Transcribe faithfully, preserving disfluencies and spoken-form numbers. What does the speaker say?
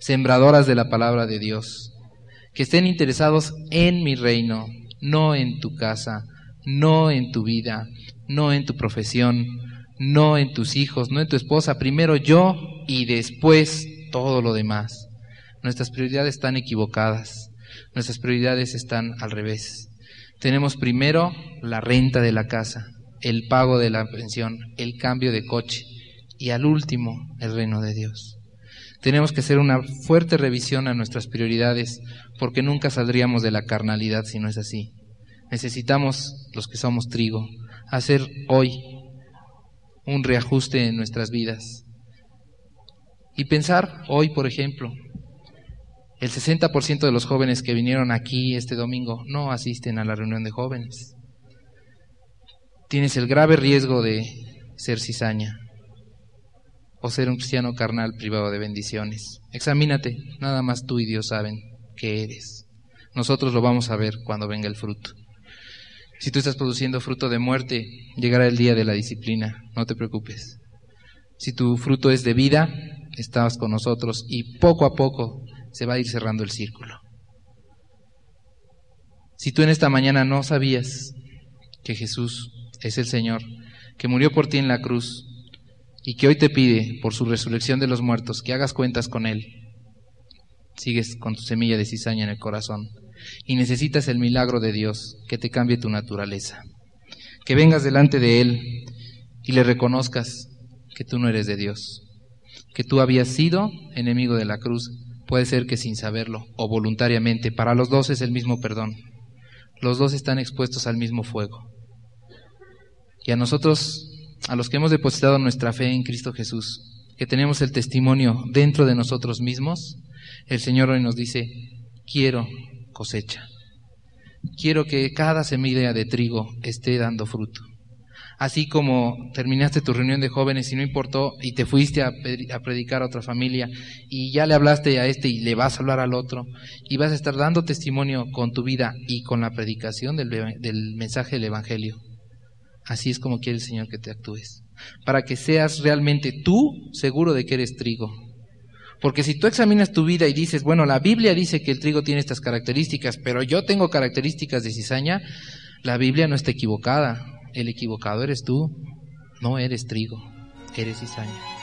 sembradoras de la palabra de Dios, que estén interesados en mi reino, no en tu casa, no en tu vida, no en tu profesión, no en tus hijos, no en tu esposa, primero yo y después todo lo demás. Nuestras prioridades están equivocadas, nuestras prioridades están al revés. Tenemos primero la renta de la casa, el pago de la pensión, el cambio de coche y al último el reino de Dios. Tenemos que hacer una fuerte revisión a nuestras prioridades porque nunca saldríamos de la carnalidad si no es así. Necesitamos, los que somos trigo, hacer hoy un reajuste en nuestras vidas y pensar hoy, por ejemplo, el sesenta por ciento de los jóvenes que vinieron aquí este domingo no asisten a la reunión de jóvenes. Tienes el grave riesgo de ser cizaña o ser un cristiano carnal privado de bendiciones. Examínate, nada más tú y Dios saben qué eres. Nosotros lo vamos a ver cuando venga el fruto. Si tú estás produciendo fruto de muerte, llegará el día de la disciplina, no te preocupes. Si tu fruto es de vida, estás con nosotros y poco a poco se va a ir cerrando el círculo. Si tú en esta mañana no sabías que Jesús es el Señor, que murió por ti en la cruz y que hoy te pide por su resurrección de los muertos que hagas cuentas con Él, sigues con tu semilla de cizaña en el corazón y necesitas el milagro de Dios que te cambie tu naturaleza, que vengas delante de Él y le reconozcas que tú no eres de Dios, que tú habías sido enemigo de la cruz. Puede ser que sin saberlo o voluntariamente, para los dos es el mismo perdón. Los dos están expuestos al mismo fuego. Y a nosotros, a los que hemos depositado nuestra fe en Cristo Jesús, que tenemos el testimonio dentro de nosotros mismos, el Señor hoy nos dice, quiero cosecha. Quiero que cada semilla de trigo esté dando fruto. Así como terminaste tu reunión de jóvenes y no importó y te fuiste a, a predicar a otra familia y ya le hablaste a este y le vas a hablar al otro y vas a estar dando testimonio con tu vida y con la predicación del, del mensaje del Evangelio. Así es como quiere el Señor que te actúes, para que seas realmente tú seguro de que eres trigo. Porque si tú examinas tu vida y dices, bueno, la Biblia dice que el trigo tiene estas características, pero yo tengo características de cizaña, la Biblia no está equivocada. El equivocado eres tú, no eres trigo, eres cizaña.